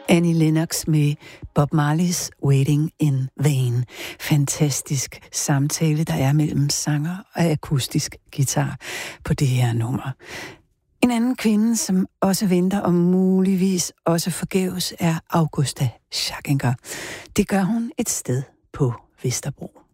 Annie Lennox med Bob Marley's Waiting in Vain. Fantastisk samtale, der er mellem sanger og akustisk guitar på det her nummer. En anden kvinde, som også venter og muligvis også forgæves, er Augusta Scharchinger. Det gør hun et sted på Vesterbro.